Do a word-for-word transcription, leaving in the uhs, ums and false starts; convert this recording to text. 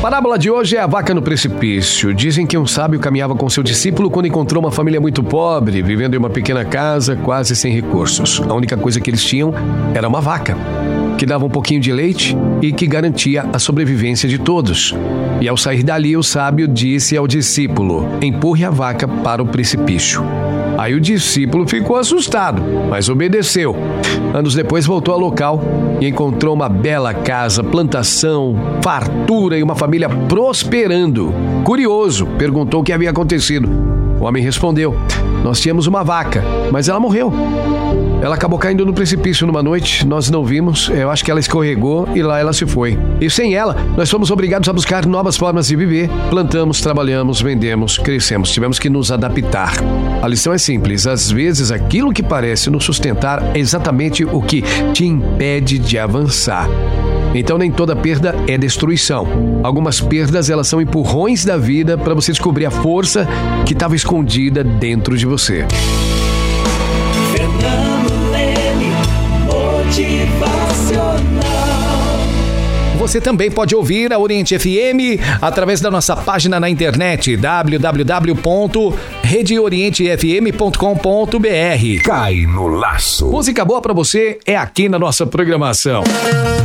Parábola de hoje é a vaca no precipício. Dizem que um sábio caminhava com seu discípulo quando encontrou uma família muito pobre, vivendo em uma pequena casa, quase sem recursos. A única coisa que eles tinham era uma vaca, que dava um pouquinho de leite e que garantia a sobrevivência de todos. E ao sair dali, o sábio disse ao discípulo: empurre a vaca para o precipício. Aí o discípulo ficou assustado, mas obedeceu. Anos depois voltou ao local e encontrou uma bela casa, plantação, fartura e uma família prosperando. Curioso, perguntou o que havia acontecido. O homem respondeu: nós tínhamos uma vaca, mas ela morreu. Ela acabou caindo no precipício numa noite, nós não vimos, eu acho que ela escorregou e lá ela se foi. E sem ela, nós fomos obrigados a buscar novas formas de viver. Plantamos, trabalhamos, vendemos, crescemos, tivemos que nos adaptar. A lição é simples, às vezes aquilo que parece nos sustentar é exatamente o que te impede de avançar. Então nem toda perda é destruição. Algumas perdas, elas são empurrões da vida para você descobrir a força que estava escondida dentro de você. Você também pode ouvir a Oriente F M através da nossa página na internet w w w ponto rede oriente f m ponto com ponto b r. Cai no laço. Música boa pra você é aqui na nossa programação.